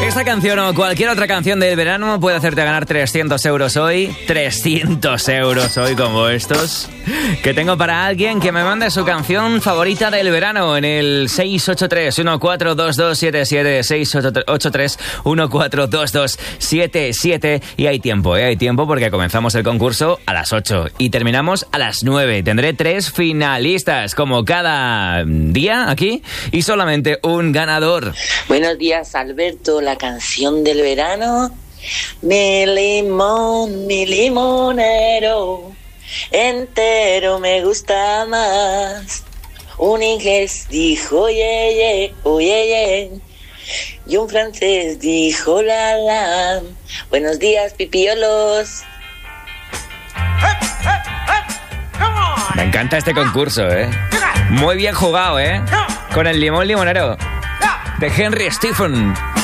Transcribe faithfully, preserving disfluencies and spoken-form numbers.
Esta canción o cualquier otra canción del verano puede hacerte ganar trescientos euros hoy. trescientos euros hoy como estos. Que tengo para alguien que me mande su canción favorita del verano en el seis ocho tres, uno cuatro dos dos siete siete, seis ocho tres, uno cuatro dos dos siete siete. Y hay tiempo, ¿eh? Hay tiempo porque comenzamos el concurso a las ocho y terminamos a las nueve. Tendré tres finalistas como cada día aquí y solamente un ganador. Buenos días, Alberto. La canción del verano. Mi limón, mi limonero entero me gusta más. Un inglés dijo oye, ye, oye, ye, y un francés dijo la, la. Buenos días, pipiolos. Me encanta este concurso, ¿eh? Muy bien jugado, ¿eh? Con el limón limonero de Henry Stephen.